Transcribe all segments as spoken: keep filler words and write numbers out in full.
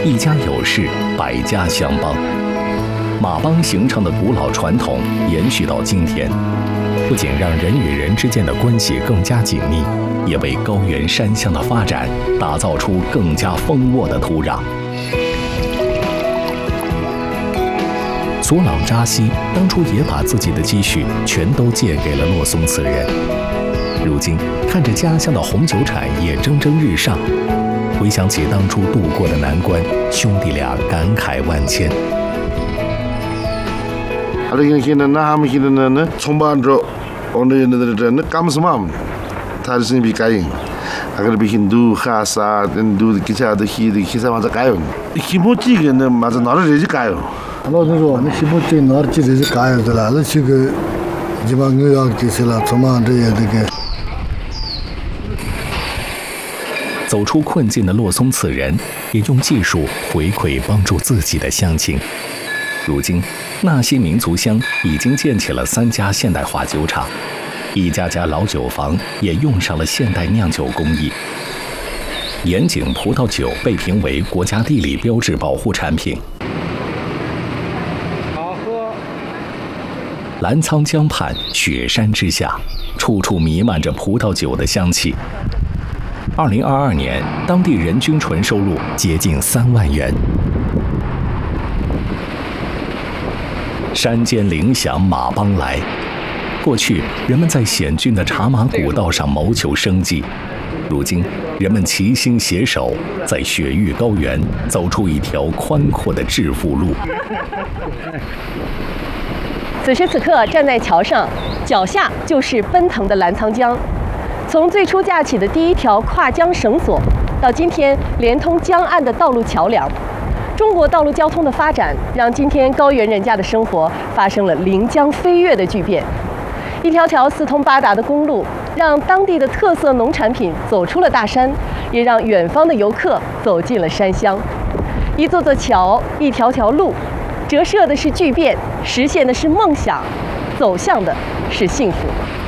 一家有事，百家相帮。马帮形成的古老传统延续到今天，不仅让人与人之间的关系更加紧密，也为高原山乡的发展打造出更加丰沃的土壤。索朗扎西当初也把自己的积蓄全都借给了洛松此人，如今看着家乡的红酒产业蒸蒸日上，回想起当初度过的难关，兄弟俩感慨万千。 Ada kina na ham kina na na combandro onde na na na kam semam tadi sini bikain agar bikin du khasa dan du kita ada ki di kita macam kayu kimochi kena macam nara reji kayu kalau tu orang kimochi nara reji kayu tu lah, lalu juga jika New York di sana combandro ya dekat。 走出困境的洛松此人，也用技术回馈帮助自己的乡亲。如今，纳西民族乡已经建起了三家现代化酒厂，一家家老酒坊也用上了现代酿酒工艺。盐井葡萄酒被评为国家地理标志保护产品。好喝。澜沧江畔，雪山之下，处处弥漫着葡萄酒的香气。二零二二年，当地人均纯收入接近三万元。山间铃响马帮来，过去人们在险峻的茶马古道上谋求生计，如今人们齐心携手，在雪域高原走出一条宽阔的致富路。 此时此刻，站在桥上，脚下就是奔腾的澜沧江。从最初架起的第一条跨江绳索，到今天连通江岸的道路桥梁。中国道路交通的发展，让今天高原人家的生活发生了临江飞跃的巨变。一条条四通八达的公路，让当地的特色农产品走出了大山，也让远方的游客走进了山乡。一座座桥，一条条路，折射的是巨变，实现的是梦想，走向的是幸福。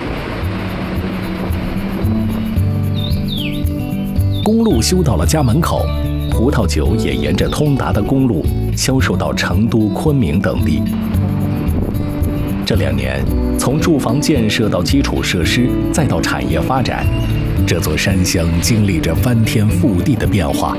公路修到了家门口。葡萄酒也沿着通达的公路销售到成都、昆明等地。这两年，从住房建设到基础设施，再到产业发展，这座山乡经历着翻天覆地的变化。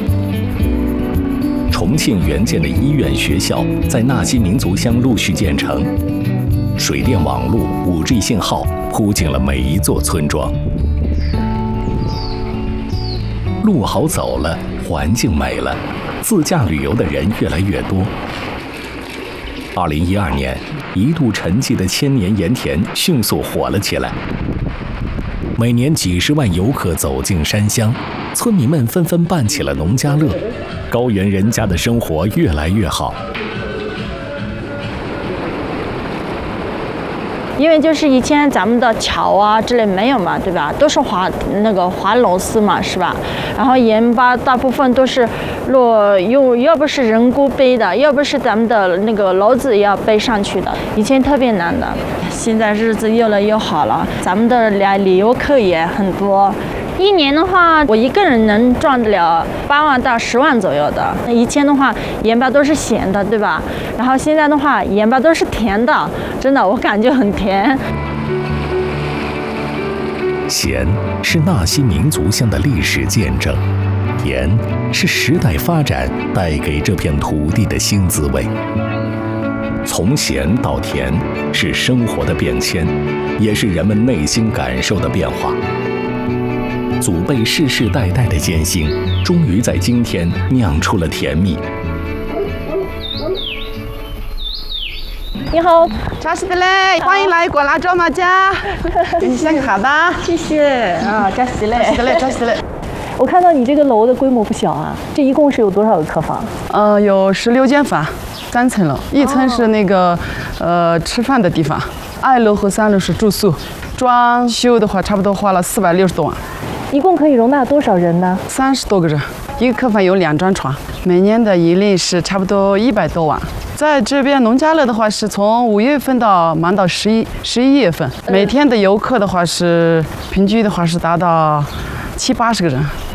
重庆援建的医院、学校在纳西民族乡陆续建成，水电网络、五 G 信号铺进了每一座村庄。路好走了，环境美了，自驾旅游的人越来越多。二零一二年，一度沉寂的千年盐田迅速火了起来，每年几十万游客走进山乡，村民们纷纷办起了农家乐，高原人家的生活越来越好。 因为就是以前咱们的桥啊之类没有嘛，对吧？都是滑那个滑螺丝嘛，是吧？然后盐巴大部分都是落又要不是人工背的，要不是咱们的那个骡子要背上去的，以前特别难的。现在日子越来越好了，咱们的旅游客也很多。一年的话，我一个人能赚得了八万到十万左右的。以前的话，盐巴都是咸的，对吧？然后现在的话，盐巴都是甜的，真的，我感觉很甜。 咸是纳西民族乡的历史见证，甜是时代发展带给这片土地的新滋味。从咸到甜，是生活的变迁，也是人们内心感受的变化。祖辈世世代代的艰辛，终于在今天酿出了甜蜜。 你好， 扎西德嘞，欢迎来果拉庄马家，给你先卡吧， 谢谢啊，扎西嘞， 扎西德嘞，扎西德嘞。 我看到你这个楼的规模不小啊，这一共是有多少个客房？ 呃，有十六间房，三层楼，一层是那个、哦、呃吃饭的地方，二楼和三楼是住宿。装修的话，差不多花了四百六十多万。 一共可以容纳多少人呢？ 三十多个人，一个客房有两张床，每年的盈利是差不多一百多万。在这边农家乐的话，是从五月份到忙到十一十一月份，每天的游客的话是平均的话是达到七八十个人。